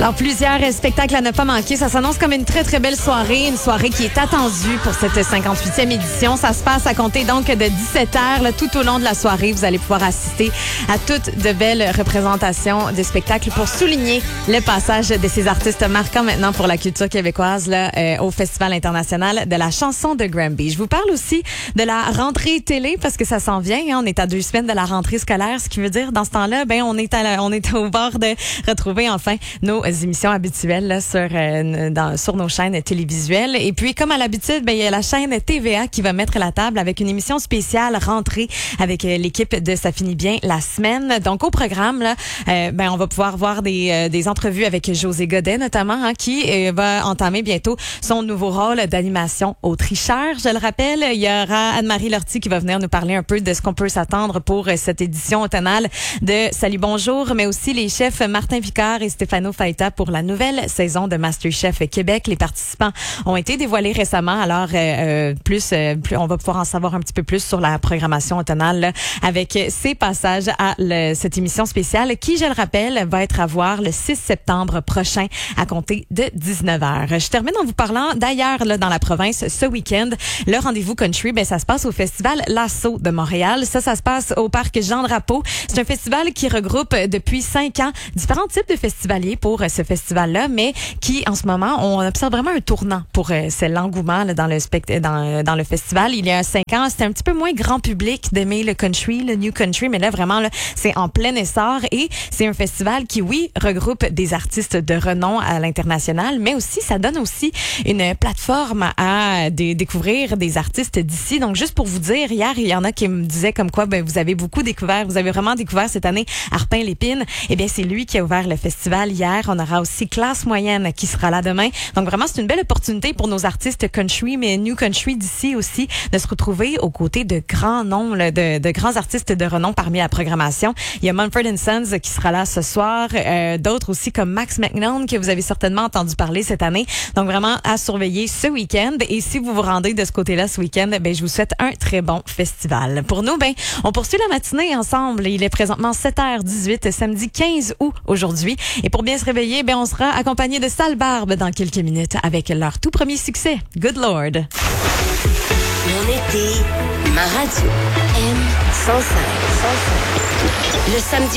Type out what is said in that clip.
Alors, plusieurs spectacles à ne pas manquer. Ça s'annonce comme une très, très belle soirée. Une soirée qui est attendue pour cette 58e édition. Ça se passe à compter donc de 17h. Là, tout au long de la soirée, vous allez pouvoir assister à toutes de belles représentations de spectacles pour souligner le passage de ces artistes marquants maintenant pour la culture québécoise là, au Festival international de la chanson de Granby. Je vous parle aussi de la rentrée télé parce que ça s'en vient. Hein. On est à 2 semaines de la rentrée scolaire, ce qui veut dire dans ce temps-là, on est au bord de retrouver enfin nos émissions habituelles là, sur nos chaînes télévisuelles. Et puis, comme à l'habitude, il y a la chaîne TVA qui va mettre la table avec une émission spéciale rentrée avec l'équipe de Ça finit bien la semaine. Donc, au programme, là, on va pouvoir voir des entrevues avec José Godet, notamment, hein, qui va entamer bientôt son nouveau rôle d'animation autricheur. Je le rappelle, il y aura Anne-Marie Lortie qui va venir nous parler un peu de ce qu'on peut s'attendre pour cette édition automnale de Salut Bonjour, mais aussi les chefs Martin Vicard et Stefano Faita pour la nouvelle saison de MasterChef Québec. Les participants ont été dévoilés récemment, alors plus on va pouvoir en savoir un petit peu plus sur la programmation automnale là, avec ces passages à cette émission spéciale qui, je le rappelle, va être à voir le 6 septembre prochain à compter de 19h. Je termine en vous parlant d'ailleurs là, dans la province ce week-end. Le rendez-vous country, ça se passe au festival Lasso de Montréal. Ça se passe au parc Jean-Drapeau. C'est un festival qui regroupe depuis 5 ans différents types de festivaliers pour ce festival-là, mais qui, en ce moment, on observe vraiment un tournant pour l'engouement là, dans le festival. Il y a 5 ans, c'était un petit peu moins grand public d'aimer le country, le new country, mais là, vraiment, là, c'est en plein essor et c'est un festival qui, oui, regroupe des artistes de renom à l'international, mais aussi, ça donne aussi une plateforme à découvrir des artistes d'ici. Donc, juste pour vous dire, hier, il y en a qui me disaient comme quoi, vous avez vraiment découvert cette année Harpin-Lépine. Eh bien, c'est lui qui a ouvert le festival hier. On aura aussi Classe Moyenne qui sera là demain. Donc, vraiment, c'est une belle opportunité pour nos artistes country, mais new country d'ici aussi, de se retrouver aux côtés de grands noms, là, de grands artistes de renom parmi la programmation. Il y a Mumford & Sons qui sera là ce soir. D'autres aussi comme Max McNown que vous avez certainement entendu parler cette année. Donc, vraiment à surveiller ce week-end. Et si vous vous rendez de ce côté-là ce week-end, je vous souhaite un très bon festival. Pour nous, on poursuit la matinée ensemble. Il est présentement 7h18, samedi 15 août aujourd'hui. Et pour bien se réveiller, on sera accompagné de Sale Barbe dans quelques minutes avec leur tout premier succès, Good Lord. Mon été, ma radio, M105. Le samedi